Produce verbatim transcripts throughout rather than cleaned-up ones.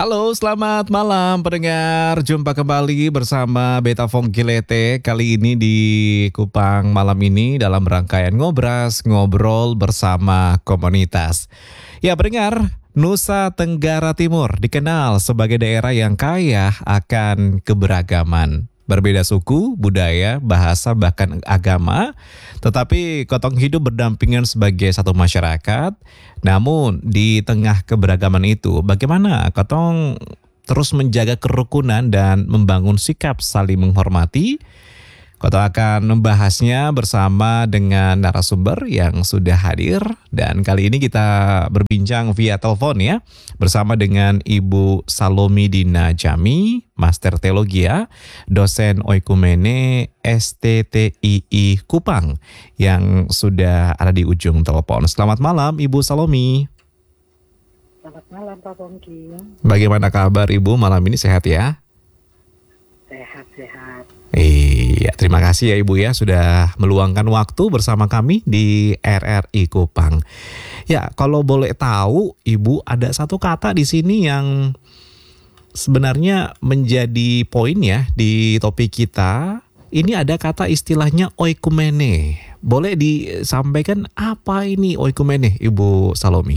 Halo, selamat malam pendengar. Jumpa kembali bersama Beta Fongkilete. Kali ini di Kupang malam ini dalam rangkaian Ngobras, ngobrol bersama komunitas. Ya pendengar, Nusa Tenggara Timur dikenal sebagai daerah yang kaya akan keberagaman. Berbeda suku, budaya, bahasa, bahkan agama, tetapi kotong hidup berdampingan sebagai satu masyarakat. Namun di tengah keberagaman itu, bagaimana kotong terus menjaga kerukunan dan membangun sikap saling menghormati? Kotong akan membahasnya bersama dengan narasumber yang sudah hadir. Dan kali ini kita berbincang via telepon ya, bersama dengan Ibu Salomi Dina Jami, Master Teologia, dosen Oikumene S T T I I Kupang, yang sudah ada di ujung telepon. Selamat malam Ibu Salomi. Selamat malam Pak Pongki. Bagaimana kabar Ibu malam ini, sehat ya? Sehat-sehat. Iya, terima kasih ya Ibu ya sudah meluangkan waktu bersama kami di R R I Kupang. Ya, kalau boleh tahu Ibu, ada satu kata di sini yang sebenarnya menjadi poin ya di topik kita. Ini ada kata istilahnya oikumene. Boleh disampaikan apa ini oikumene, Ibu Salomi?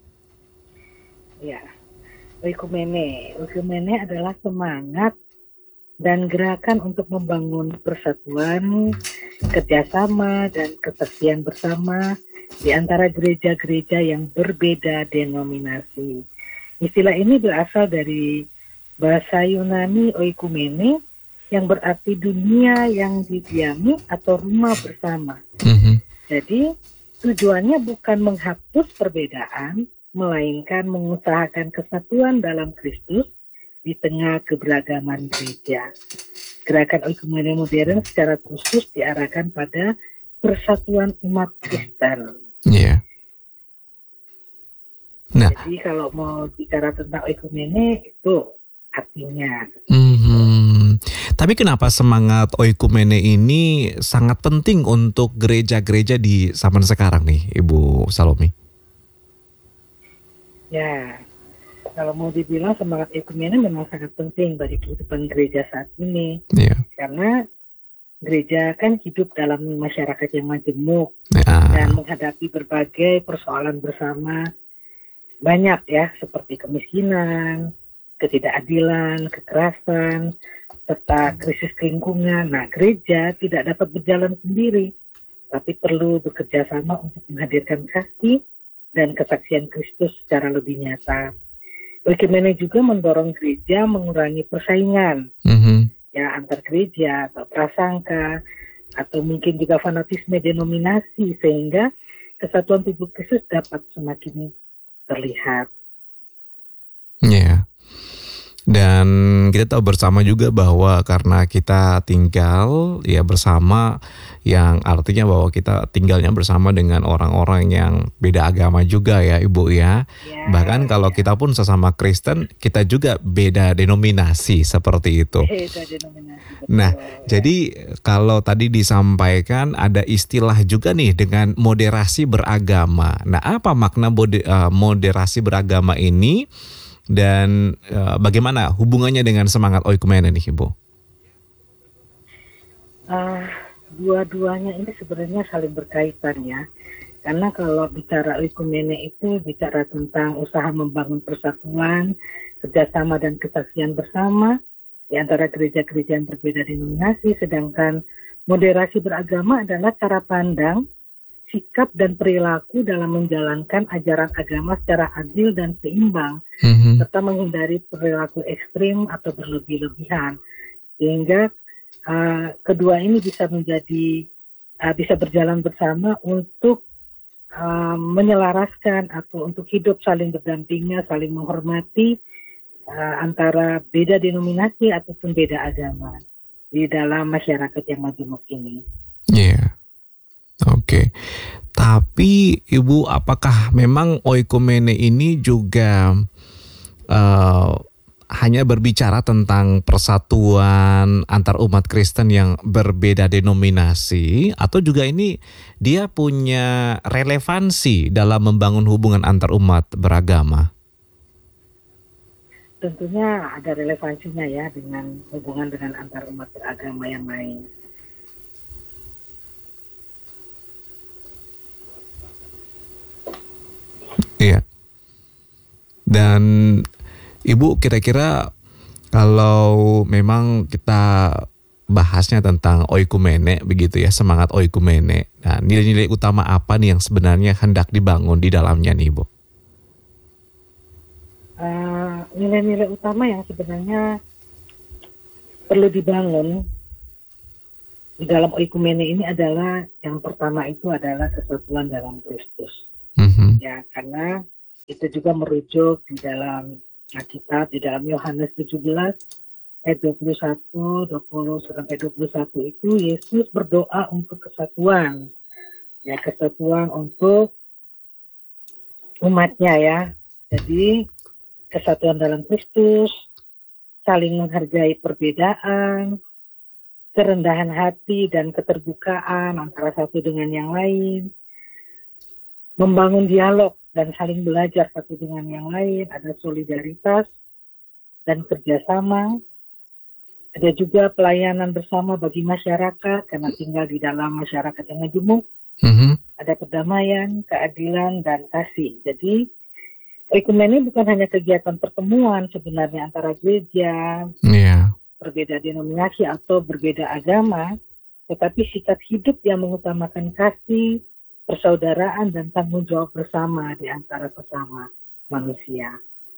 Ya, oikumene. Oikumene adalah semangat dan gerakan untuk membangun persatuan, kerjasama, dan kesaksian bersama di antara gereja-gereja yang berbeda denominasi. Istilah ini berasal dari bahasa Yunani oikumene yang berarti dunia yang didiami atau rumah bersama. Mm-hmm. Jadi tujuannya bukan menghapus perbedaan, melainkan mengusahakan kesatuan dalam Kristus di tengah keberagaman gereja. Gerakan oikumene modern secara khusus diarahkan pada persatuan umat Kristen. Iya. Yeah. Nah, jadi kalau mau bicara tentang oikumene itu artinya. Mm-hmm. Tapi kenapa semangat oikumene ini sangat penting untuk gereja-gereja di zaman sekarang nih, Ibu Salomi? Ya. Kalau mau dibilang semangat oikumene memang sangat penting bagi kehidupan gereja saat ini. Yeah. Karena gereja kan hidup dalam masyarakat yang majemuk yeah. dan menghadapi berbagai persoalan bersama. Banyak ya, seperti kemiskinan, ketidakadilan, kekerasan, serta krisis lingkungan. Nah, gereja tidak dapat berjalan sendiri, tapi perlu bekerja sama untuk menghadirkan kasih dan kesaksian Kristus secara lebih nyata. Oikumene juga mendorong gereja mengurangi persaingan mm-hmm. ya antar gereja atau prasangka atau mungkin juga fanatisme denominasi sehingga kesatuan tubuh Kristus dapat semakin terlihat. Ya. Yeah. Dan kita tahu bersama juga bahwa karena kita tinggal ya bersama, yang artinya bahwa kita tinggalnya bersama dengan orang-orang yang beda agama juga ya Ibu ya. Ya Bahkan kalau ya. kita pun sesama Kristen, kita juga beda denominasi seperti itu. Beda denominasi. Betul. Nah, ya. jadi kalau tadi disampaikan ada istilah juga nih dengan moderasi beragama. Nah, apa makna moderasi beragama ini? Dan uh, bagaimana hubungannya dengan semangat oikumene nih Ibu? Uh, dua-duanya ini sebenarnya saling berkaitan ya. Karena kalau bicara oikumene itu bicara tentang usaha membangun persatuan, kerjasama dan kesaksian bersama di antara gereja-gereja yang berbeda denominasi. Sedangkan moderasi beragama adalah cara pandang, sikap dan perilaku dalam menjalankan ajaran agama secara adil dan seimbang, mm-hmm. serta menghindari perilaku ekstrim atau berlebih-lebihan, sehingga uh, kedua ini bisa menjadi uh, bisa berjalan bersama untuk uh, menyelaraskan atau untuk hidup saling berdampingan, saling menghormati uh, antara beda denominasi ataupun beda agama di dalam masyarakat yang majemuk ini. Iya. Yeah. Oke, okay. Tapi Ibu, apakah memang oikumene ini juga uh, hanya berbicara tentang persatuan antar umat Kristen yang berbeda denominasi, atau juga ini dia punya relevansi dalam membangun hubungan antar umat beragama? tentunya ada relevansinya ya dengan hubungan dengan antar umat beragama yang lain. Iya. Dan Ibu kira-kira kalau memang kita bahasnya tentang oikumene begitu ya, semangat oikumene. Nah, nilai-nilai utama apa nih yang sebenarnya hendak dibangun di dalamnya nih, Ibu? Uh, nilai-nilai utama yang sebenarnya perlu dibangun di dalam oikumene ini adalah yang pertama itu adalah kesatuan dalam Kristus. Mm-hmm. Ya, karena itu juga merujuk di dalam Alkitab, di dalam Yohanes tujuh belas ayat dua puluh satu, dua puluh sampai dua puluh satu itu Yesus berdoa untuk kesatuan. Ya, kesatuan untuk umatnya ya. Jadi kesatuan dalam Kristus, saling menghargai perbedaan, kerendahan hati dan keterbukaan antara satu dengan yang lain, membangun dialog dan saling belajar satu dengan yang lain, ada solidaritas dan kerjasama, ada juga pelayanan bersama bagi masyarakat karena tinggal di dalam masyarakat yang majemuk, mm-hmm. ada perdamaian, keadilan dan kasih. Jadi oikumene bukan hanya kegiatan pertemuan sebenarnya antara gereja, yeah. berbeda denominasi atau berbeda agama, tetapi sikap hidup yang mengutamakan kasih, persaudaraan, dan tanggung jawab bersama di antara sesama manusia.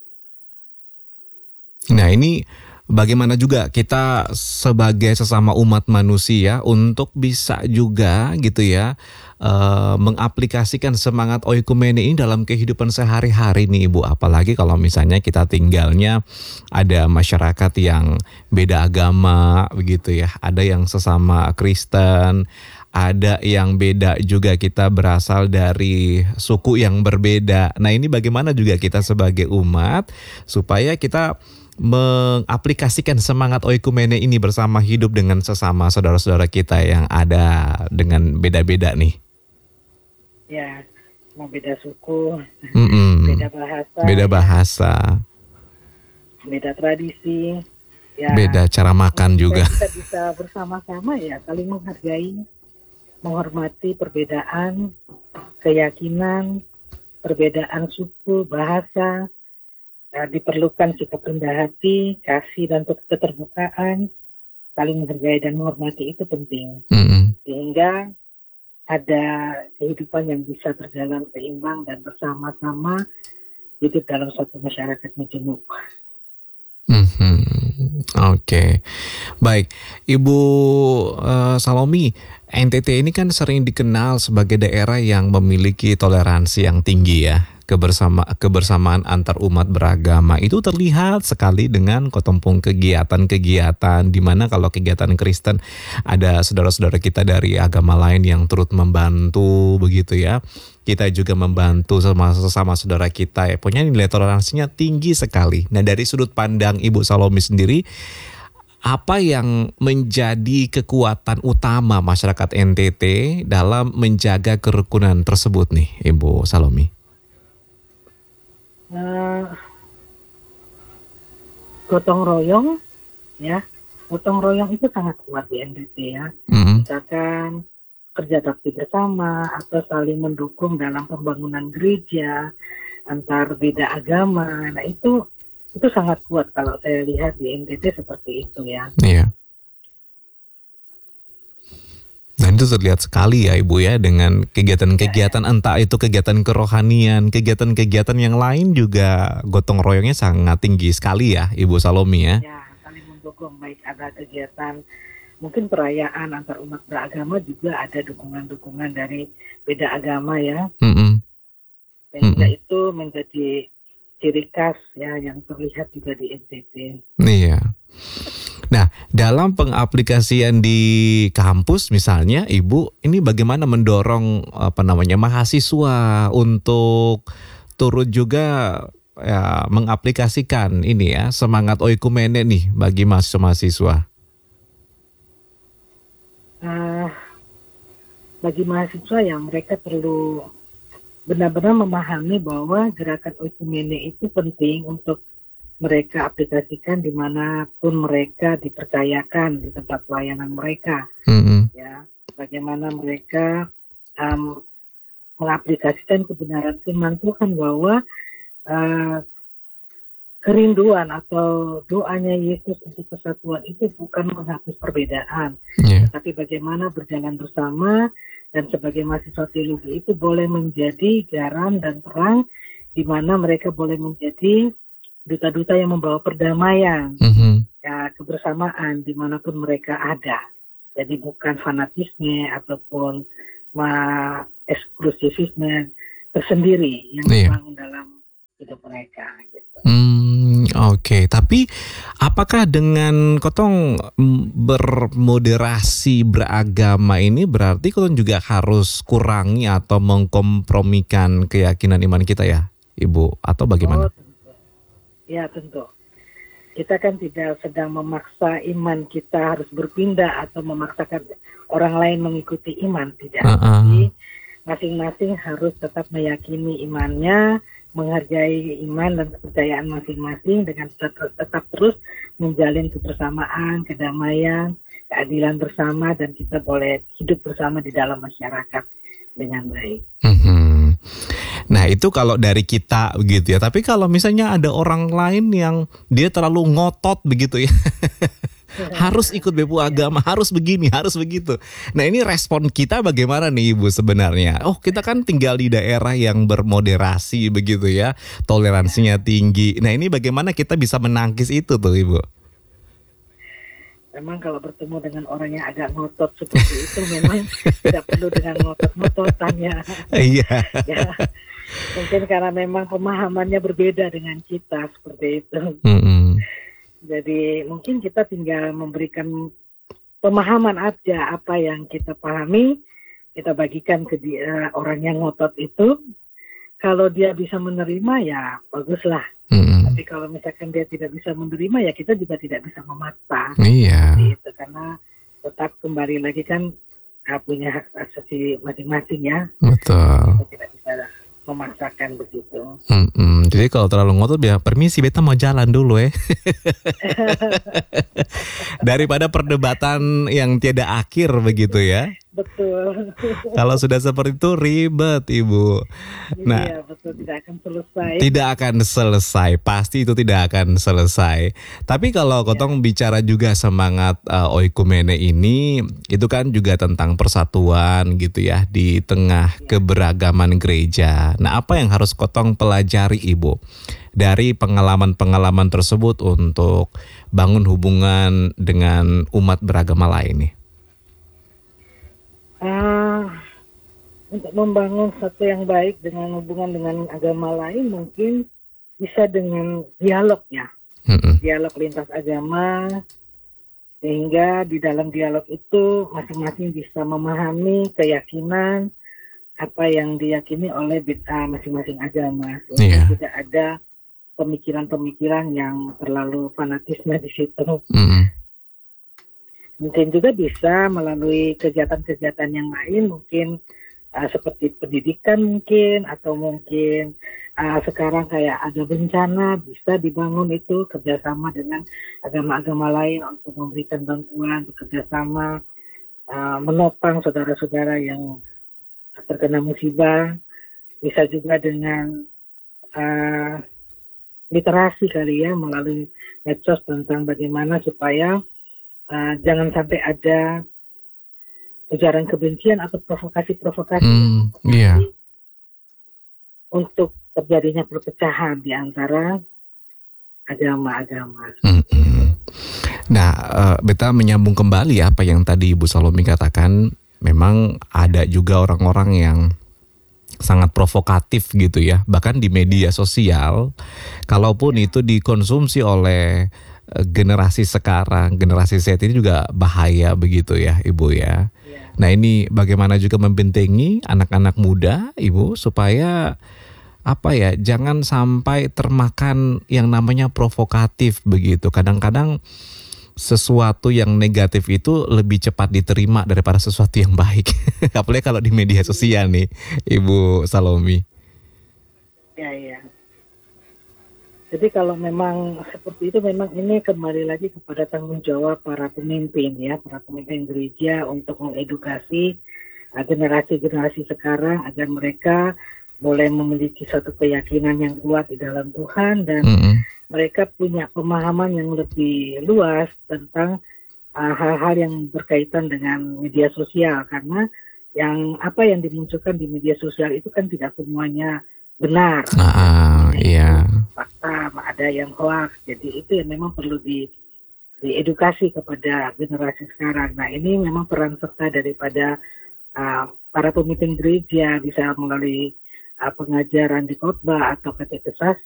Nah, ini bagaimana juga kita sebagai sesama umat manusia untuk bisa juga gitu ya uh, mengaplikasikan semangat oikumene ini dalam kehidupan sehari-hari nih Ibu, apalagi kalau misalnya kita tinggalnya ada masyarakat yang beda agama begitu ya, ada yang sesama Kristen, ada yang beda juga, kita berasal dari suku yang berbeda. Nah, ini bagaimana juga kita sebagai umat supaya kita mengaplikasikan semangat oikumene ini bersama hidup dengan sesama saudara-saudara kita yang ada dengan beda-beda nih. Ya, mau beda suku, Mm-mm. beda bahasa, beda bahasa, beda tradisi, ya, beda cara makan juga. Kita bisa bersama-sama ya saling menghargai, menghormati perbedaan, keyakinan, perbedaan suku, bahasa. Nah, diperlukan sikap rendah hati, kasih dan keterbukaan, saling menghargai dan menghormati itu penting. Mm-hmm. Sehingga ada kehidupan yang bisa berjalan seimbang dan bersama-sama hidup dalam suatu masyarakat majemuk. Mm-hmm. Oke, okay. Baik, Ibu uh, Salomi, N T T ini kan sering dikenal sebagai daerah yang memiliki toleransi yang tinggi ya. Kebersama, kebersamaan antar umat beragama itu terlihat sekali dengan ketempung kegiatan-kegiatan di mana kalau kegiatan Kristen ada saudara-saudara kita dari agama lain yang turut membantu begitu ya. Kita juga membantu sama sesama saudara kita ya. Pokoknya nilai toleransinya tinggi sekali. Nah, dari sudut pandang Ibu Salomi sendiri, apa yang menjadi kekuatan utama masyarakat N T T dalam menjaga kerukunan tersebut nih, Ibu Salomi? Uh, gotong royong ya, gotong royong itu sangat kuat di N T T ya. Mm-hmm. Misalkan kerja bakti bersama atau saling mendukung dalam pembangunan gereja antar beda agama. Nah itu itu sangat kuat kalau saya lihat di N T T seperti itu ya. Iya. Dan itu terlihat sekali ya Ibu ya dengan kegiatan-kegiatan, entah itu kegiatan kerohanian, kegiatan-kegiatan yang lain juga gotong royongnya sangat tinggi sekali ya Ibu Salomi ya. Ya, saling mendukung, baik ada kegiatan mungkin perayaan antar umat beragama juga ada dukungan-dukungan dari beda agama ya. Mm-hmm. Sehingga mm-hmm. itu menjadi ciri khas ya yang terlihat juga di N T T. Iya. Nah, dalam pengaplikasian di kampus misalnya, Ibu, ini bagaimana mendorong apa namanya mahasiswa untuk turut juga ya mengaplikasikan ini ya semangat oikumene nih bagi mahasiswa-mahasiswa? Uh, bagi mahasiswa yang mereka perlu benar-benar memahami bahwa gerakan oikumene itu penting untuk mereka aplikasikan dimanapun mereka dipercayakan di tempat pelayanan mereka. Mm-mm. Ya, bagaimana mereka um, mengaplikasikan kebenaran firman Tuhan bahwa uh, kerinduan atau doanya Yesus untuk kesatuan itu bukan menghapus perbedaan, Yeah. tapi bagaimana berjalan bersama, dan sebagai mahasiswa teologi itu boleh menjadi garam dan terang, di mana mereka boleh menjadi duta-duta yang membawa perdamaian, Mhm. ya, kebersamaan dimanapun mereka ada. Jadi bukan fanatisme ataupun ma- eksklusifisme tersendiri yang Iya. dibangun dalam hidup mereka. Gitu. Hmm, oke. Tapi apakah dengan kotong mm, bermoderasi beragama ini berarti kotong juga harus kurangi atau mengkompromikan keyakinan iman kita ya, Ibu? Atau Oh, bagaimana? tentu. Ya, tentu. Kita kan tidak sedang memaksa iman kita harus berpindah atau memaksakan orang lain mengikuti iman, tidak. Uh-uh. Jadi masing-masing harus tetap meyakini imannya, menghargai iman dan kepercayaan masing-masing dengan tetap, tetap terus menjalin kebersamaan, kedamaian, keadilan bersama, dan kita boleh hidup bersama di dalam masyarakat dengan baik. Mhm. Nah itu kalau dari kita begitu ya. Tapi kalau misalnya ada orang lain yang dia terlalu ngotot begitu ya, harus ikut B P U agama, harus begini, harus begitu. Nah ini respon kita bagaimana nih Ibu sebenarnya? Oh kita kan tinggal di daerah yang bermoderasi begitu ya, toleransinya tinggi. Nah ini bagaimana kita bisa menangkis itu tuh Ibu? Memang kalau bertemu dengan orang yang agak ngotot seperti itu memang tidak perlu dengan ngotot-ngototan ya. Iya. Ya. Mungkin karena memang pemahamannya berbeda dengan kita seperti itu. Mm-mm. Jadi mungkin kita tinggal memberikan pemahaman aja apa yang kita pahami, kita bagikan ke dia, orang yang ngotot itu. Kalau dia bisa menerima ya baguslah. Mm-mm. Tapi kalau misalkan dia tidak bisa menerima ya kita juga tidak bisa memaksa. Iya. Seperti itu, karena tetap kembali lagi kan uh, punya hak asasi masing-masing ya. Betul. Kita tidak bisa memaksakan begitu. Mm-mm. Jadi kalau terlalu ngotot ya permisi beta mau jalan dulu ya. Daripada perdebatan yang tiada akhir begitu ya. Betul. Kalau sudah seperti itu ribet Ibu. Nah, Iya betul, tidak akan selesai. tidak akan selesai, pasti itu tidak akan selesai. Tapi kalau kotong bicara juga semangat uh, oikumene ini, itu kan juga tentang persatuan gitu ya di tengah keberagaman gereja. Nah, apa yang harus kotong pelajari Ibu dari pengalaman-pengalaman tersebut untuk bangun hubungan dengan umat beragama lain nih? Ah, untuk membangun satu yang baik dengan hubungan dengan agama lain mungkin bisa dengan dialog ya. Mm-mm. Dialog lintas agama, sehingga di dalam dialog itu masing-masing bisa memahami keyakinan apa yang diyakini oleh bid'ah masing-masing agama, sehingga Iya. tidak ada pemikiran-pemikiran yang terlalu fanatisme di situ. Mm-mm. Mungkin juga bisa melalui kegiatan-kegiatan yang lain, mungkin uh, seperti pendidikan mungkin, atau mungkin uh, sekarang kayak ada bencana, bisa dibangun itu kerjasama dengan agama-agama lain untuk memberikan bantuan, bekerjasama, uh, menopang saudara-saudara yang terkena musibah. Bisa juga dengan uh, literasi kali ya, melalui medsos tentang bagaimana supaya Uh, jangan sampai ada ujaran kebencian atau provokasi-provokasi Mm, iya. untuk terjadinya perpecahan di antara agama-agama. Mm-mm. Nah, uh, beta menyambung kembali apa yang tadi Ibu Salomi katakan. Memang ada juga orang-orang yang sangat provokatif gitu ya. Bahkan di media sosial, kalaupun itu dikonsumsi oleh generasi sekarang, generasi Z ini juga bahaya begitu ya Ibu ya. Ya. Nah ini bagaimana juga membentengi anak-anak muda Ibu supaya apa ya, jangan sampai termakan yang namanya provokatif begitu. Kadang-kadang sesuatu yang negatif itu lebih cepat diterima daripada sesuatu yang baik. Apalagi kalau di media sosial nih Ibu Salomi. Ya, ya. Jadi kalau memang seperti itu, memang ini kembali lagi kepada tanggung jawab para pemimpin ya, para pemimpin gereja untuk mengedukasi uh, generasi-generasi sekarang agar mereka boleh memiliki satu keyakinan yang kuat di dalam Tuhan dan Mm-mm. mereka punya pemahaman yang lebih luas tentang uh, hal-hal yang berkaitan dengan media sosial, karena yang apa yang dimunculkan di media sosial itu kan tidak semuanya benar, tidak Ah, semuanya itu iya. fakta, ada yang hoax. Jadi itu yang memang perlu di diedukasi kepada generasi sekarang. Nah, ini memang peran serta daripada uh, para pemimpin gereja, bisa melalui uh, pengajaran di khotbah atau katekisasi